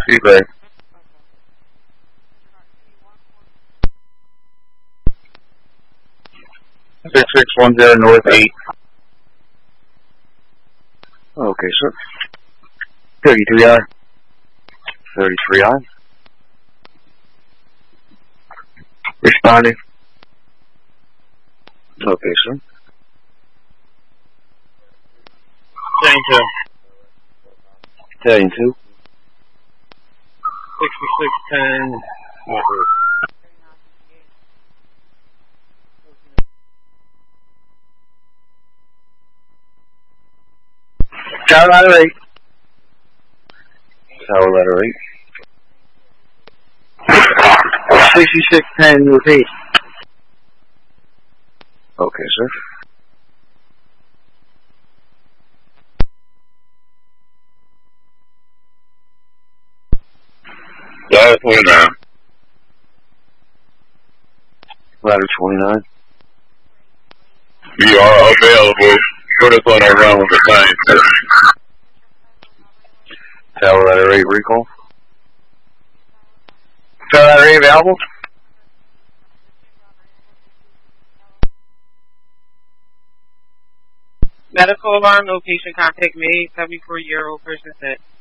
Seabay. 6610 North 8. Okay, sir. 33I. 33I. Responding. Okay, sir. Saying to Heading to 6610 North 8. Tower ladder 8. Tower letter 8. 6610 North 8. Okay, sir. Ladder 29. Ladder 29. We are available. Put us on our run with the time. Tower letter 8 recall. Tower ladder 8 available? Medical alarm, location contact made, 74-year-old person said.